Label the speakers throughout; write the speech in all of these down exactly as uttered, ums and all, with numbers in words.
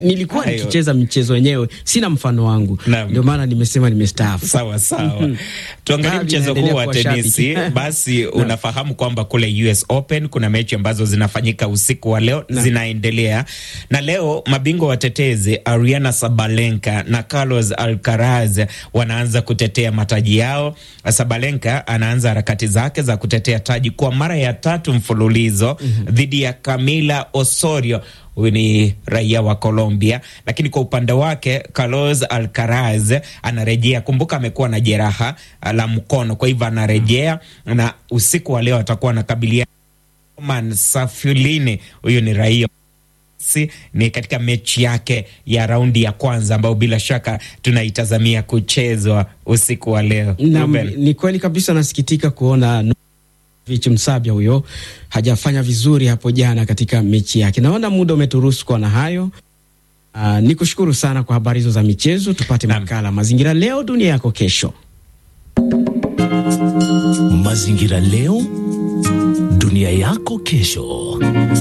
Speaker 1: Nilikuwa nikicheza michezo yenyewe, sina mfano wangu. Ndio maana nimesema nimestaafu.
Speaker 2: Sawa sawa. Tuangalie mchezo huu wa tenisi. Basi unafahamu kwamba kule U S Open kuna mechi ambazo zinafanyika usiku wa leo na zinaendelea. Na leo mabingwa watetezi Aryna Sabalenka na Carlos Alcaraz wanaanza kutetea mataji yao. Sabalenka anaanza harakati zake za kutetea taji kwa mara ya tatu mfululizo mm-hmm. dhidi ya Camila Osorio. Huyu ni raia wa Colombia, lakini kwa upande wake Carlos Alcaraz anarejea. Kumbuka amekuwa na jeraha la mkono, kwa hivyo anarejea na usiku wa leo atakuwa anakabiliana Roman Saffiullini. Huyu ni raia ni katika mechi yake ya raundi ya kwanza ambayo bila shaka tunaitazamia kuchezwa usiku wa leo.
Speaker 1: Na, ni kweli kabisa, nasikitika kuona Vichi Msabia huyo hajafanya vizuri hapo jana katika mechi yake. Naona muda umeturuhusu kwa na hayo. Uh, nikushukuru sana kwa habari hizo za michezo. Tupate na makala Mazingira Leo Dunia Yako Kesho.
Speaker 3: Mazingira Leo Dunia Yako Kesho.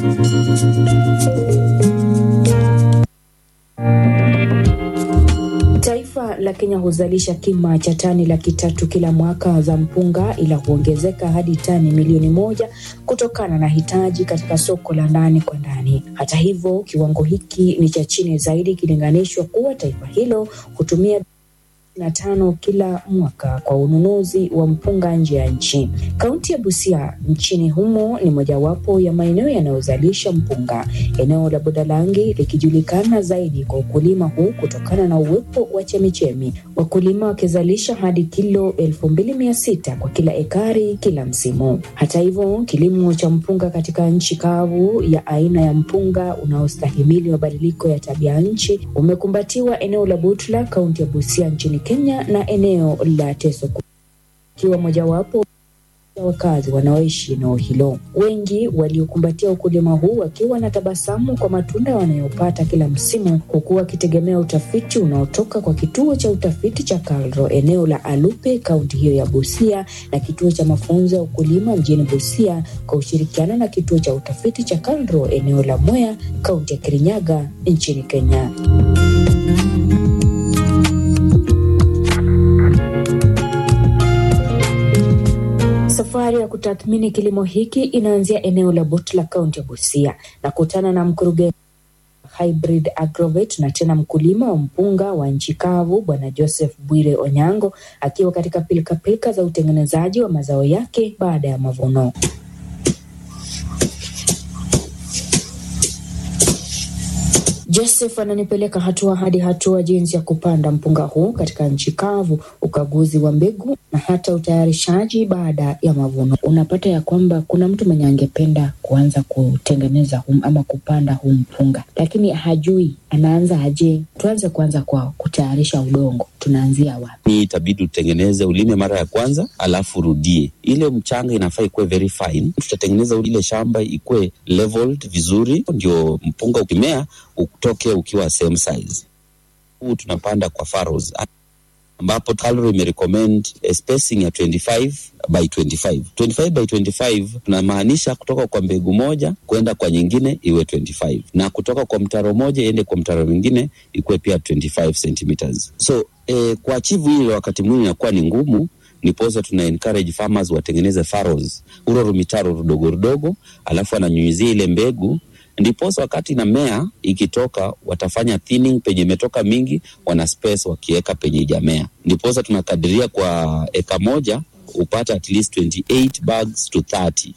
Speaker 4: Taifa la Kenya huzalisha kima cha tani laki tatu kila mwaka za mpunga, ila huongezeka hadi tani milioni moja kutokana na hitaji katika soko la ndani kwa ndani. Hata hivyo, kiwango hiki ni cha chini zaidi kilinganishwa kuwa taifa hilo hutumia na tano kila mwaka kwa ununuzi wa mpunga nje ya nchi. Kaunti ya Busia nchini humo ni mojawapo ya maeneo yanayozalisha mpunga. Eneo la Budalangi likijulikana zaidi kwa ukulima huu kutokana na uwepo wa chemichemi. Wakulima wakizalisha hadi kilo elfu mbili mia sita kwa kila ekari kila msimu. Hata hivyo, kilimo cha mpunga katika nchi kavu ya aina ya mpunga unaostahimili mabadiliko ya tabia nchi umekumbatiwa eneo la Butula, kaunti ya Busia nchini Kenya, na eneo la Teso kiwa mojawapo ya wakazi wanaoishi eneo hilo. Wengi waliokumbatia ukulima huu wakiwa na tabasamu kwa matunda wanayopata kila msimu, huku wakitegemea utafiti unaotoka kwa kituo cha utafiti cha Kalro eneo la Alupe, kaunti hiyo ya Busia, na kituo cha mafunzo ya ukulima mjini Busia kwa ushirikiano na kituo cha utafiti cha Kalro eneo la Mwea, kaunti ya Kirinyaga nchini Kenya. Safari ya kutathmini kilimo hiki inaanzia eneo la Butula, kaunti ya Busia, na kutana na mkurugenzi Hybrid Agrovet na tena mkulima wa mpunga wa nchi kavu Bwana Joseph Bwire Onyango, akiwa katika pilika pilika za utengenezaji wa mazao yake baada ya mavuno. Joseph ananipeleka hatua hadi hatua jinsi ya kupanda mpunga huu katika nchi kavu, ukaguzi wa mbegu na hata utayarishaji baada ya mavuno. Unapata ya kwamba kuna mtu mwenye angependa kuanza kutengeneza hum, ama kupanda huu mpunga, lakini hajui anaanza aje. Tuanze kwanza kwa kutayarisha udongo. Tunaanzia wapi?
Speaker 5: Ni itabidi utengeneze ulime mara ya kwanza, alafu rudie. Ile mchanga inafaa ikuwe very fine. Tutatengeneza ile shamba ikuwe leveled vizuri, ndio mpunga ukimea utoke ukiwa same size. Huu tunapanda kwa furrows, ambapo Kalro imerecommend a spacing ya twenty-five by twenty-five. twenty-five by twenty-five tunamaanisha kutoka kwa mbegu moja kwenda kwa nyingine iwe twenty-five, na kutoka kwa mtaro moja iende kwa mtaro mwingine ikuwe pia twenty-five centimeters. So eh, kwa achieve hilo wakati mwingine inakuwa ni ngumu, niposa tuna encourage farmers watengeneze furrows, uro mitaro rudogo rudogo, alafu ananyunyizia ile mbegu. Ndiposa wakati na mea ikitoka watafanya thinning, penye imetoka mingi wana space wakieka penye ijamea. Ndiposa tunakadiria kwa eka moja upata at least twenty-eight bags to thirty.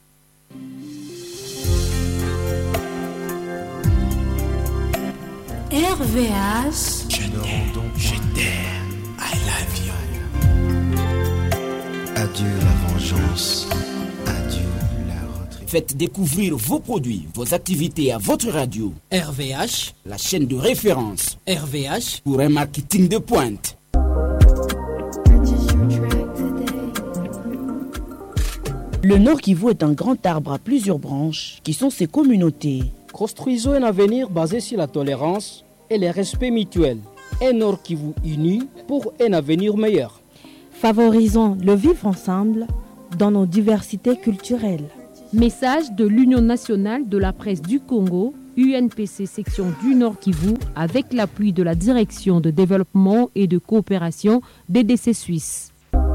Speaker 6: R V H.
Speaker 3: Je t'aime, je t'aime, I love you.
Speaker 7: Adieu la vengeance. Adieu.
Speaker 8: Faites découvrir vos produits, vos activités à votre radio.
Speaker 6: R V H,
Speaker 8: la chaîne de référence.
Speaker 6: R V H,
Speaker 8: pour un marketing de pointe.
Speaker 9: Le Nord Kivu est un grand arbre à plusieurs branches qui sont ses communautés.
Speaker 10: Construisons un avenir basé sur la tolérance et le respect mutuel. Un Nord Kivu uni pour un avenir meilleur.
Speaker 11: Favorisons le vivre ensemble dans nos diversités culturelles.
Speaker 12: Message de l'Union nationale de la presse du Congo, U N P C section du Nord Kivu avec l'appui de la Direction de développement et de coopération D D C Suisse.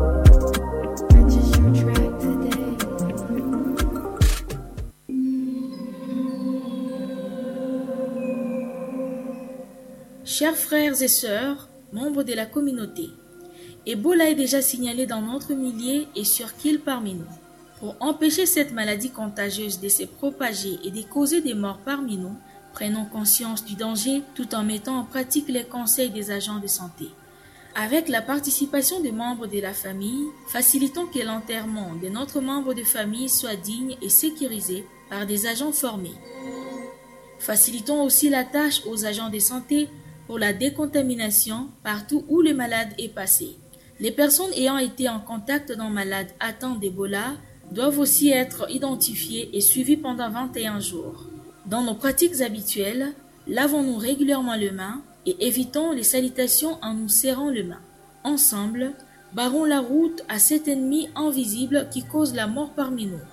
Speaker 13: Chers frères et sœurs, membres de la communauté, Ebola est déjà signalé dans notre milieu et sur qu'il parmi nous. Pour empêcher cette maladie contagieuse de se propager et de causer des morts parmi nous, prenons conscience du danger tout en mettant en pratique les conseils des agents de santé. Avec la participation des membres de la famille, facilitons que l'enterrement de notre membre de famille soit digne et sécurisé par des agents formés. Facilitons aussi la tâche aux agents de santé pour la décontamination partout où le malade est passé. Les personnes ayant été en contact d'un malade atteint d'Ebola doivent aussi être identifiées et suivies pendant vingt et un jours. Dans nos pratiques habituelles, lavons-nous régulièrement les mains et évitons les salutations en nous serrant les mains. Ensemble, barrons la route à cet ennemi invisible qui cause la mort parmi nous.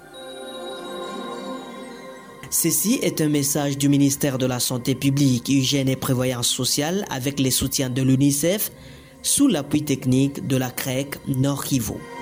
Speaker 14: Ceci est un message du ministère de la Santé publique, Hygiène et Prévoyance sociale avec les soutiens de l'UNICEF sous l'appui technique de la C R E C Nord Kivu.